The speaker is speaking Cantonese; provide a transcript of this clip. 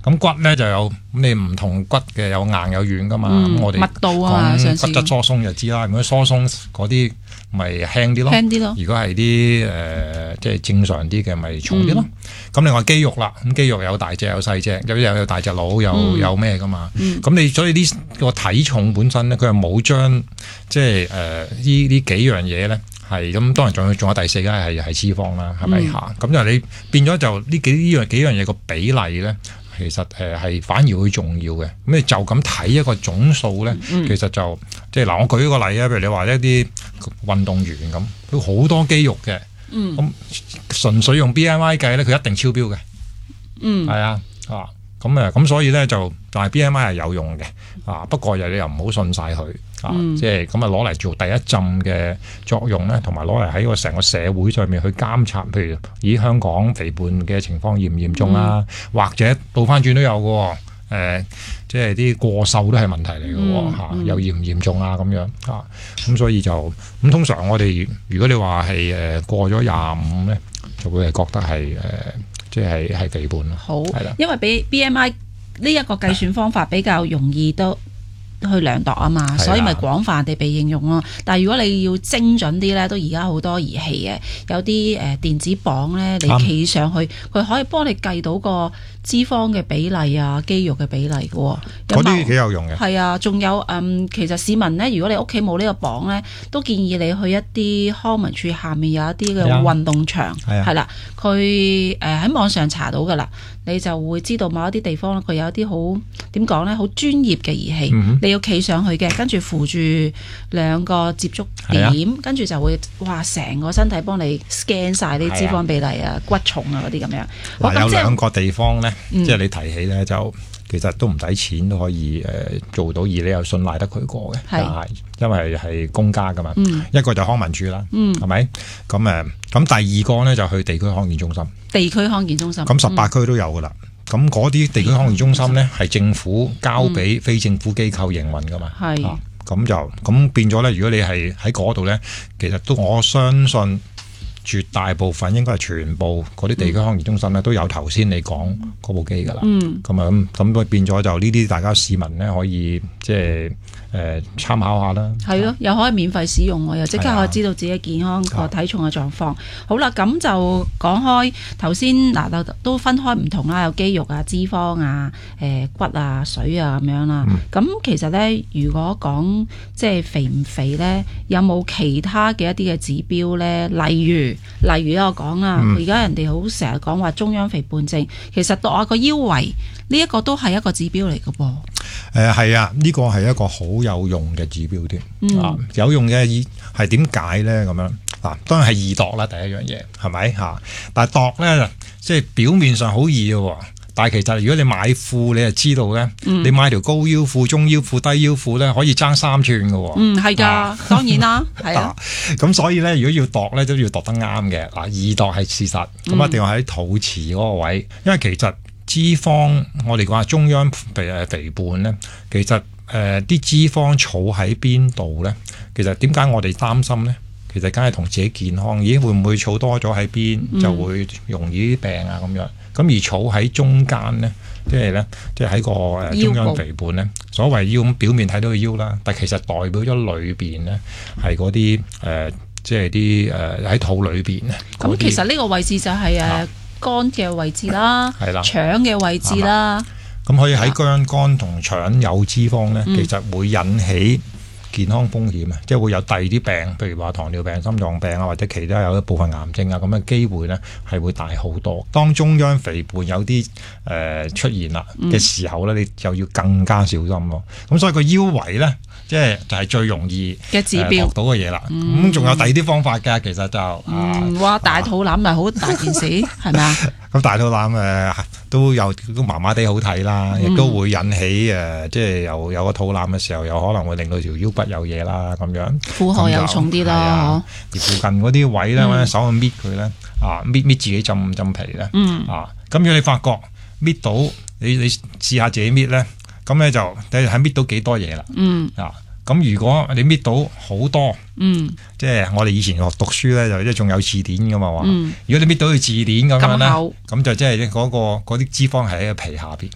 咁骨咧就有，咁你唔同骨嘅有硬有軟噶嘛。咁我哋密度啊， 講骨質疏鬆就知啦。如果疏鬆嗰啲咪輕啲咯。如果係啲即係正常啲嘅咪重啲咯。咁另外肌肉啦，咁肌肉有大隻有細隻，有大隻佬，有咩噶嘛。咁你所以呢個體重本身咧，佢係冇將即係呢幾樣嘢咧。係咁，當然仲有第四個係脂肪啦，係咪嚇？咁就你變咗就呢幾樣嘢個比例咧，其實係反而會重要嘅。咁你就咁睇一個總數咧，其實就即係嗱，我舉一個例啊，譬如你話一啲運動員咁，都好多肌肉嘅，咁純粹用 BMI 計咧，佢一定超標嘅，係啊。咁所以咧但係 BMI 係有用嘅，不過你又唔好信晒佢，即係咁攞嚟做第一陣嘅作用咧，同埋攞嚟喺個成個社會上面去監察，譬如以香港肥胖嘅情況嚴唔嚴重啊，或者倒翻轉都有嘅，即係啲過瘦都係問題嚟嘅，又嚴唔嚴重啊咁樣，咁所以就咁通常我哋如果你話係過咗25咧，就會係覺得係即係肥胖咯。 好，係啦，因為比 BMI 呢一個計算方法比較容易都去量度啊嘛，所以咪廣泛地被應用咯。但係如果你要精準啲咧，都而家好多儀器嘅，有啲電子磅咧，你企上去，佢可以幫你計到個脂肪嘅比例啊，肌肉嘅比例嘅喎。 嗰啲幾有用嘅。係啊，仲有其實市民咧，如果你屋企冇呢個磅咧，都建議你去一啲康文署下面有一啲嘅運動場，係啦，佢喺網上查到㗎啦，你就會知道某一啲地方佢有一啲好點講咧，好專業嘅儀器，你要企上去嘅，跟住扶住兩個接觸點，跟住就會哇成個身體幫你 scan 晒啲脂肪比例啊、骨重啊嗰啲咁樣。 有兩個地方咧，即係你提起咧，就其實都唔使錢都可以做到，而你又信賴得佢過嘅，因為係公家噶嘛。一個就康文署啦，係咪？咁第二個咧就去地區康健中心。地區康健中心咁18區都有噶啦。咁嗰啲地區康健中心咧係政府交俾非政府機構營運噶嘛。咁變咗咧，如果你係喺嗰度咧，其實都我相信。絕大部分應該係全部嗰啲地區康健中心咧都有頭先你講嗰部機㗎啦。咁變咗就呢啲大家市民咧可以即係參考下啦。係咯，又可以免費使用喎，又即刻可以知道自己健康個體重嘅狀況。好啦，咁就講開頭先嗱，都分開唔同啦，有肌肉啊、脂肪啊、骨啊、水啊咁樣啦。咁其實咧，如果講即係肥唔肥咧，有冇其他嘅一啲嘅指標咧？例如我講啦，而家人哋好成日講話中央肥胖症，其實度下個腰圍呢一個都係一個指標嚟嘅噃。 係啊，呢個係一個好有用嘅指標添。有用嘅係點解咧？咁樣當然係易度啦，第一樣嘢係咪嚇？但係度咧，即係表面上好易嘅喎。但係其實如果你買褲，你就知道咧，你買條高腰褲、中腰褲、低腰褲咧，可以爭3寸嘅喎。係㗎，當然啦，係啊。咁所以咧，如果要度咧，都要度得啱嘅。易度係事實，咁一定要喺肚臍嗰個位，因為其實脂肪，我哋講中央肥胖咧，其實啲脂肪儲喺邊度咧？其實點解我哋擔心咧？其實梗係同自己健康，會唔會儲多咗喺邊，就會容易啲病啊咁樣。咁而儲喺中間咧，即係喺個中央肥胖咧，所謂腰咁表面睇到個腰啦，但其實代表咗裏邊咧係嗰啲即係啲喺肚裏邊咧。咁其實呢個位置就係肝嘅位置啦，腸嘅位置啦。 咁可以喺肝同腸有脂肪咧，其實會引起健康風險啊，即係會有第二啲病，譬如話糖尿病、心臟病啊，或者其他有一部分癌症啊，咁嘅機會咧係會大好多。當中央肥胖有啲出現啦嘅時候咧，你就要更加小心咯。咁所以個腰圍咧，即係就係最容易嘅指標學到嘅嘢啦。咁仲有第二啲方法㗎，其實就哇大肚腩咪好大件事，係咪啊？ 咁大肚腩都麻麻地好睇啦，亦都會引起即係有個肚腩嘅時候，有可能會令到條腰骨有嘢啦，咁樣負荷又重啲啦。而附近嗰啲位咧，揾手去搣佢咧，搣自己浸皮咧，咁如果你發覺搣到，你試下自己搣咧，咁咧就你係搣到幾多嘢啦，咁如果你搣到好多，即係我哋以前學讀書咧，就即係仲有字典噶嘛。如果你搣到佢字典咁樣咧，咁就即係嗰啲脂肪係喺個皮下邊。